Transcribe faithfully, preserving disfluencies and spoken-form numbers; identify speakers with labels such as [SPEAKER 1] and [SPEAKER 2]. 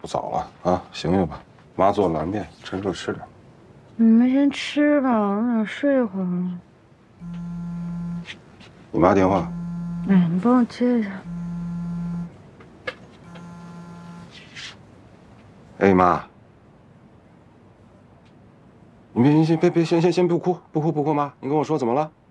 [SPEAKER 1] 不早了啊，醒醒吧。妈做了碗面，趁热吃点。
[SPEAKER 2] 你们先吃吧，我想睡一会儿。
[SPEAKER 1] 你妈电话。
[SPEAKER 2] 哎，你帮我接一下。
[SPEAKER 1] 哎妈，你别先别别先先先不哭不哭不哭，妈，你跟我说怎么了？